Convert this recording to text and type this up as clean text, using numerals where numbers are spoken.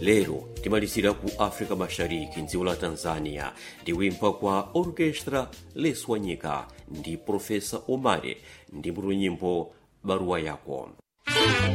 lero timalizira ku Afrika Mashariki mdziko la Tanzania ndi kuimba kwa orchestra leswanyika ndi Profesa Omare ndi mutu nyimbo Barua Yako.